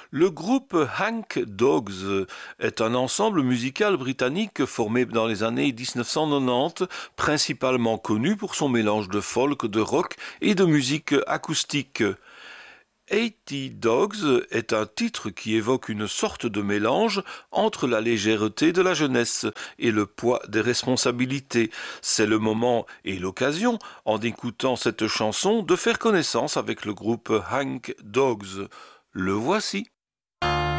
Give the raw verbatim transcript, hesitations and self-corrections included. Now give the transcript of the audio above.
Le groupe Hank Dogs est un ensemble musical britannique formé dans les années dix-neuf cent quatre-vingt-dix, principalement connu pour son mélange de folk, de rock et de musique acoustique. eighty Dogs est un titre qui évoque une sorte de mélange entre la légèreté de la jeunesse et le poids des responsabilités. C'est le moment et l'occasion, en écoutant cette chanson, de faire connaissance avec le groupe Hank Dogs. Le voici.